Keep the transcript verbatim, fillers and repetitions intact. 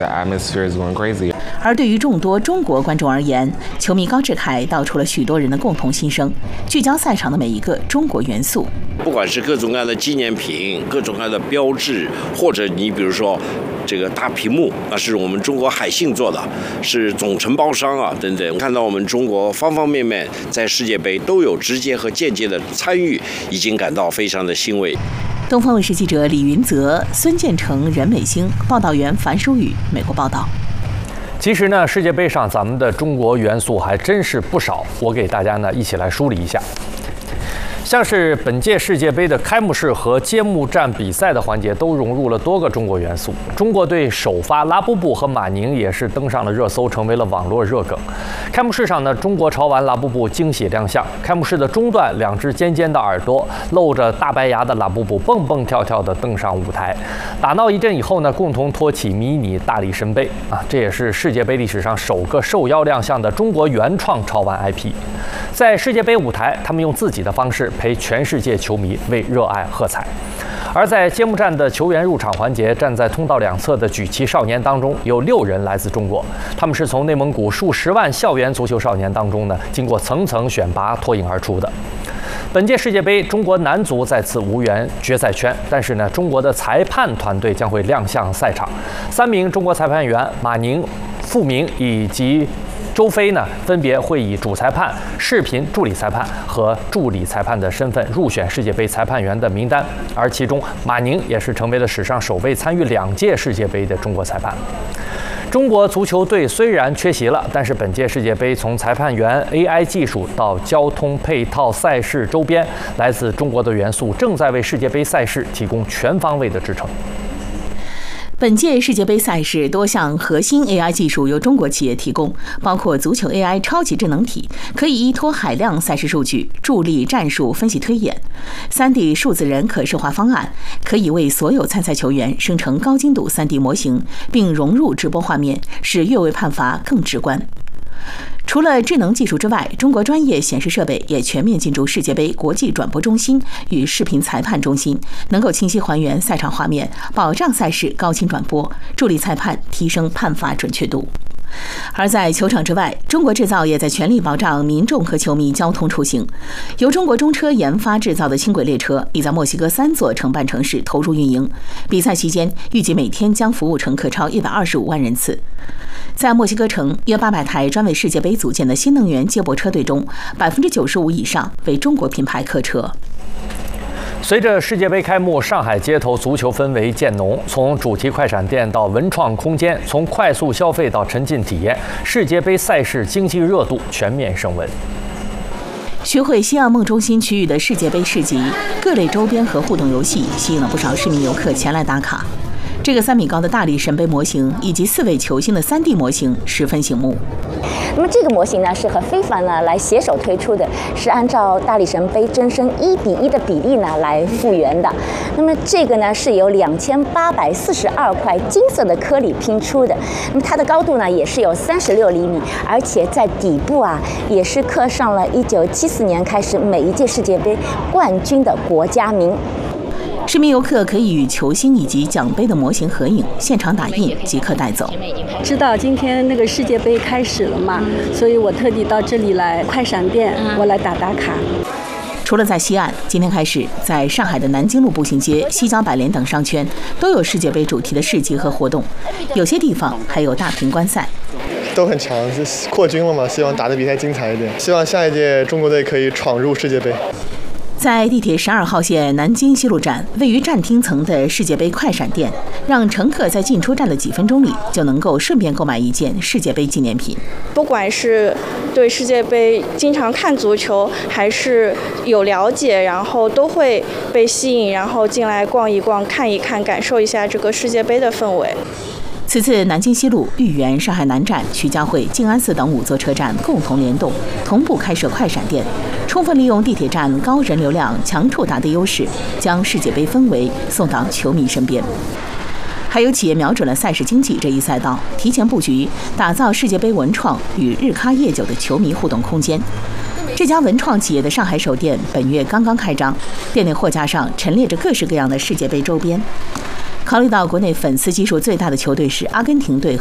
The atmosphere is going crazy. 而对于众多中国观众而言，球迷高志凯道出了许多人的共同心声，聚焦赛场的每一个中国元素。 不管是各种各样的纪念品、各种各样的标志，或者你比如说这个大屏幕，那是我们中国海信做的，是总承包商啊等等。看到我们中国方方面面在世界杯都有直接和间接的参与，已经感到非常的欣慰。 东方卫视记者李云泽、孙建成、任美兴，报道员樊淑宇，美国报道。 其实呢，世界杯上咱们的中国元素还真是不少，我给大家呢一起来梳理一下。像是本届世界杯的开幕式和揭幕战比赛的环节都融入了多个中国元素。中国队首发拉布布和马宁也是登上了热搜，成为了网络热梗。开幕式上呢，中国潮玩拉布布惊喜亮相。开幕式的中段，两只尖尖的耳朵、露着大白牙的拉布布蹦蹦跳跳地登上舞台，打闹一阵以后呢，共同托起迷你大力神杯啊，这也是世界杯历史上首个受邀亮相的中国原创潮玩 I P。在世界杯舞台，他们用自己的方式陪全世界球迷为热爱喝彩。而在揭幕战的球员入场环节，站在通道两侧的举旗少年当中，有六人来自中国，他们是从内蒙古数十万校园足球少年当中呢，经过层层选拔脱颖而出的。本届世界杯，中国男足再次无缘决赛圈，但是呢，中国的裁判团队将会亮相赛场，三名中国裁判员马宁、傅明以及周飞呢，分别会以主裁判、视频助理裁判和助理裁判的身份入选世界杯裁判员的名单，而其中马宁也是成为了史上首位参与两届世界杯的中国裁判。中国足球队虽然缺席了，但是本届世界杯从裁判员、A I 技术到交通配套、赛事周边，来自中国的元素正在为世界杯赛事提供全方位的支撑。 本届世界杯赛事多项核心 A I 技术由中国企业提供，包括足球 A I 超级智能体，可以依托海量赛事数据助力战术分析推演； 三 D 数字人可视化方案，可以为所有参赛球员生成高精度 三 D 模型，并融入直播画面，使越位判罚更直观。除了智能技术之外，中国专业显示设备也全面进驻世界杯国际转播中心与视频裁判中心，能够清晰还原赛场画面，保障赛事高清转播，助力裁判提升判罚准确度。而在球场之外，中国制造也在全力保障民众和球迷交通出行。由中国中车研发制造的轻轨列车已在墨西哥三座承办城市投入运营，比赛期间预计每天将服务乘客超一百二十五万人次。在墨西哥城，约八百台专为世界杯组建的新能源接驳车队中，百分之九十五以上为中国品牌客车。 随着世界杯开幕，上海街头足球氛围渐浓，从主题快闪店到文创空间，从快速消费到沉浸体验，世界杯赛事经济热度全面升温。 徐汇西岸梦中心区域的世界杯市集，各类周边和互动游戏吸引了不少市民游客前来打卡。这个三米高的大力神杯模型以及四位球星的 三 D 模型十分醒目。 那么这个模型呢是和非凡呢来携手推出的，是按照大力神杯真身一比一的比例呢来复原的。那么这个呢是由两千八百四十二块金色的颗粒拼出的，那么它的高度呢也是有三十六厘米，而且在底部啊也是刻上了一九七四年开始每一届世界杯冠军的国家名。 市民游客可以与球星以及奖杯的模型合影，现场打印即可带走。 知道今天那个世界杯开始了嘛，所以我特地到这里来快闪店，我来打打卡。 除了在西岸，今天开始在上海的南京路步行街、西郊百联等商圈都有世界杯主题的市集和活动，有些地方还有大屏观赛。 都很强，是扩军了嘛，希望打得比赛精彩一点，希望下一届中国队可以闯入世界杯。 在地铁十二号线南京西路站，位于站厅层的世界杯快闪店，让乘客在进出站的几分钟里就能够顺便购买一件世界杯纪念品。 不管是对世界杯经常看足球，还是有了解，然后都会被吸引，然后进来逛一逛、看一看，感受一下这个世界杯的氛围。 此次南京西路、豫园、上海南站、徐家汇、静安寺等五座车站共同联动，同步开设快闪店，充分利用地铁站高人流量、强触达的优势，将世界杯氛围送到球迷身边。还有企业瞄准了赛事经济这一赛道，提前布局，打造世界杯文创与日咖夜酒的球迷互动空间。这家文创企业的上海首店本月刚刚开张，店内货架上陈列着各式各样的世界杯周边。 考虑到国内粉丝基数最大的球队是阿根廷队